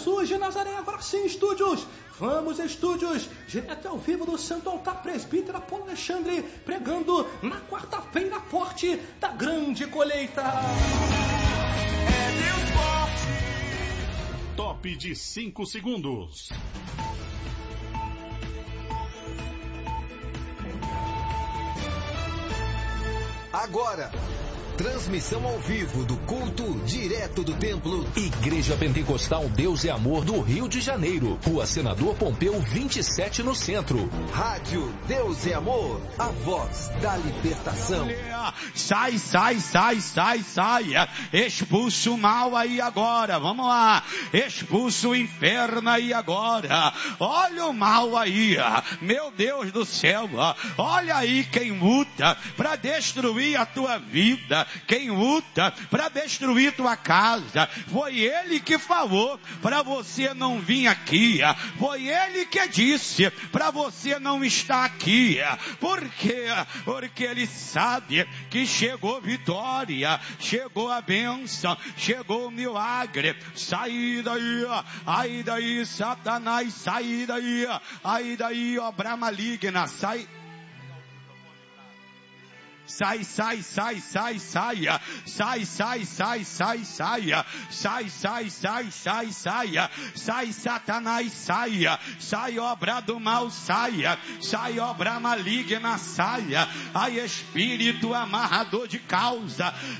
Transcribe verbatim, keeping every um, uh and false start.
Jesus de Nazaré, agora sim, estúdios. Vamos, estúdios, direto ao vivo do Santo Altar Presbítero Apolo Alexandre, pregando na quarta-feira forte da grande colheita. É Deus forte. Top de cinco segundos. Agora, transmissão ao vivo do culto direto do templo Igreja Pentecostal Deus é Amor do Rio de Janeiro, Rua Senador Pompeu vinte e sete no centro. Rádio Deus é Amor, a voz da libertação. Sai, sai, sai, sai, sai, expulsa o mal aí agora, vamos lá, expulsa o inferno aí agora, olha o mal aí, meu Deus do céu, olha aí quem luta para destruir a tua vida, quem luta para destruir tua casa, foi ele que falou para você não vir aqui, foi ele que disse para você não estar aqui, por quê? Porque ele sabe que chegou vitória, chegou a bênção, chegou o milagre. Sai daí, aí daí Satanás, sai daí, aí daí obra maligna, sai. Sai, sai, sai, sai, saia, sai, sai, sai, sai, saia, sai, sai, sai, sai, saia, sai, Satanás, saia, sai, obra do mal, saia, sai, obra maligna, saia, ai, espírito amarrador de causa,